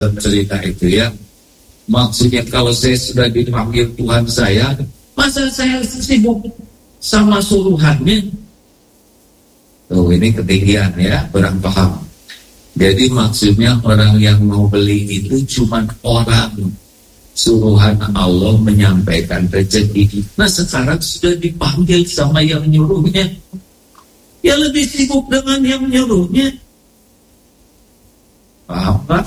cerita itu ya. Maksudnya kalau saya sudah dipanggil Tuhan saya, masa saya sibuk sama suruhannya? Oh, ini ketinggian ya, kurang paham. Jadi maksudnya orang yang mau beli itu cuma orang suruhan Allah menyampaikan rezeki. Nah sekarang sudah dipanggil sama yang nyuruhnya, ya lebih sibuk dengan yang nyuruhnya. Apa?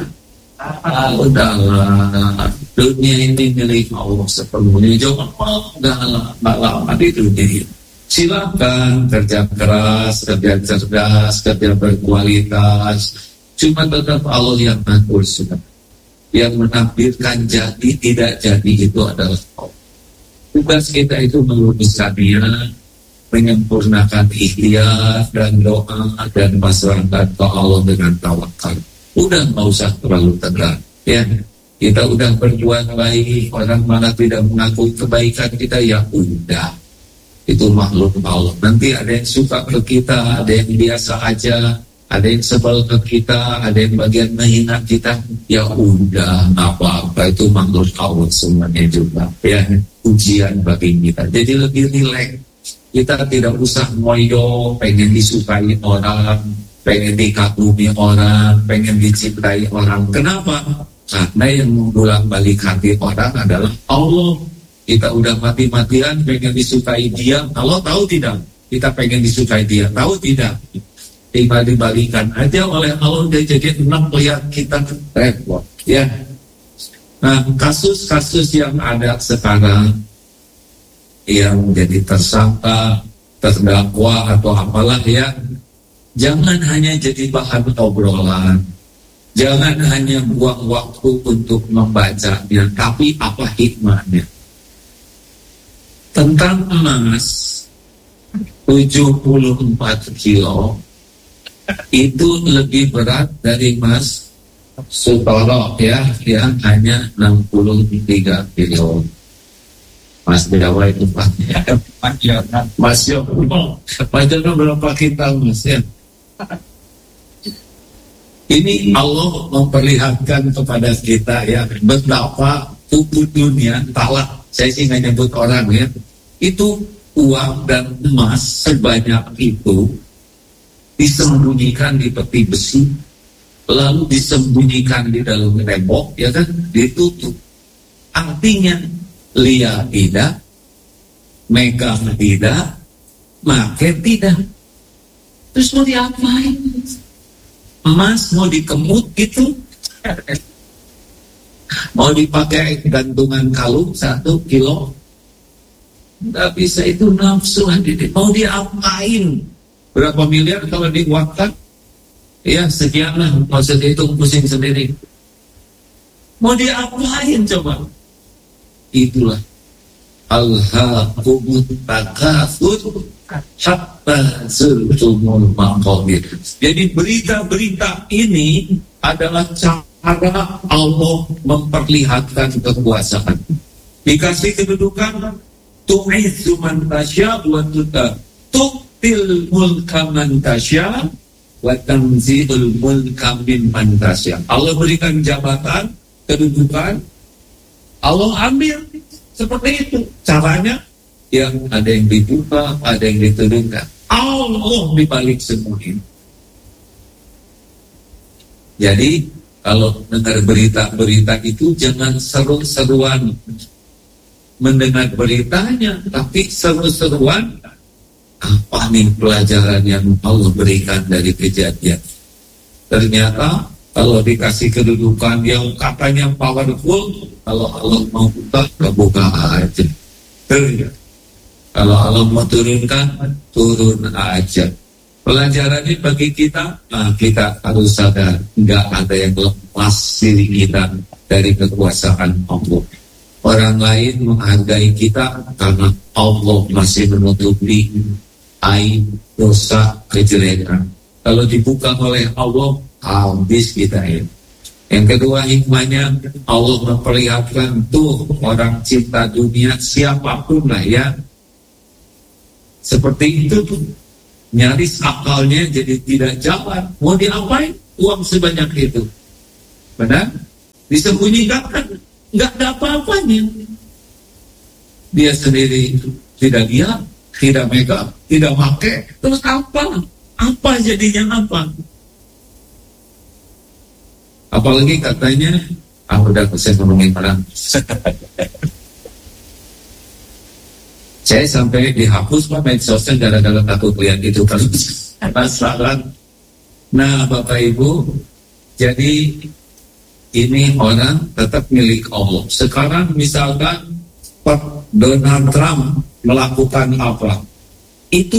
Udahlah, dunia ini milik Allah sepenuhnya. Jangan lama di dunia ini. Silakan kerja keras, kerja cerdas, kerja berkualitas. Cuma tetap Allah yang ngatur sudah. Yang menakdirkan jadi tidak jadi itu adalah Allah. Tugas kita itu meluruskan dia, menyempurnakan ikhtiar dan doa dan pasrahkan ke Allah dengan tawakal. Udah nggak usah terlalu tegang, ya. Kita udah berbuat baik, orang malah tidak mengakui kebaikan kita, ya udah. Itu makhluk Allah. Nanti ada yang suka ke kita, ada yang biasa aja, ada yang sebel ke kita, ada yang bagian menghina kita, ya udah, nggak apa-apa. Itu makhluk Allah semuanya juga, ya. Ujian bagi kita. Jadi lebih rileks. Kita tidak usah ngoyo, pengen disukai orang, pengen dikagumi orang, pengen dicintai orang. Kenapa? Karena yang membolak-balik hati orang adalah Allah. Kita udah mati-matian pengen disukai dia. Allah tahu tidak? Kita pengen disukai dia. Tahu tidak? Tinggal dibalikan aja oleh Allah. Dia jadi enak lihat kita repot. Ya. Nah, kasus-kasus yang ada sekarang yang jadi tersangka, terdakwa atau apalah ya, jangan hanya jadi bahan obrolan. Jangan hanya buang waktu untuk membacanya, tapi apa hikmahnya? Tentang emas 74 kilo itu lebih berat dari emas Sutoro ya, yang hanya 63 kilo. Mas Jawa itu Pak Mas Jono berapa kita Mas ya? Ini Allah memperlihatkan kepada kita ya, betapa tubuh dunia talak. Saya sih nggak nyebut orang ya. Itu uang dan emas sebanyak itu disembunyikan di peti besi, lalu disembunyikan di dalam tembok, ya kan, ditutup. Artinya Lia tidak, megang tidak, make tidak. Terus mau diapain? Emas mau dikemut gitu? Mau dipakai gantungan kalung 1 kilo? Nggak bisa, itu nafsu hati. Mau diapain? Berapa miliar kalau diwakaf? Ya sekian lah, maksudnya itu pusing sendiri. Mau diapain coba? Itulah al-haqubut takatsur hatta zurtumul maqabir. Jadi berita-berita ini adalah cara Allah memperlihatkan kekuasaan. Dikasih kedudukan, tu'izzu man tasya wa tu'til mulka man tasya wa tanzilul mulka mimman tasya. Allah berikan jabatan, kedudukan, Allah ambil. Seperti itu caranya. Yang ada yang dibuka, ada yang diturunkan. Allah dibalik semua ini. Jadi kalau dengar berita-berita itu jangan seru-seruan mendengar beritanya, tapi seru-seruan apa nih pelajaran yang Allah berikan dari kejadian. Ternyata kalau dikasih kedudukan yang katanya powerful, kalau Allah mau buka aja. Kalau Allah mau turunkan, turun aja. Pelajarannya bagi kita, kita harus sadar, nggak ada yang lepas diri kita dari kekuasaan Allah. Orang lain menghargai kita karena Allah masih menutupi aib, dosa, kejelekan. Kalau dibuka oleh Allah, habis kita ini. Yang kedua hikmahnya, Allah memperlihatkan tuh orang cinta dunia siapapun lah ya, seperti itu tuh, nyaris akalnya jadi tidak jalan. Mau diapain uang sebanyak itu? Benar? Disembunyikan kan nggak ada apa-apanya. Dia sendiri tidak lihat, tidak megang, tidak pakai, terus apa? Apa jadinya apa? Apalagi katanya, udah saya ngomongin orang. Saya sampai dihapus Pak medsosnya gara-gara takut lihat itu terus. Nah Bapak Ibu, jadi ini orang tetap milik Allah. Sekarang misalkan Donald Trump melakukan apa? Itu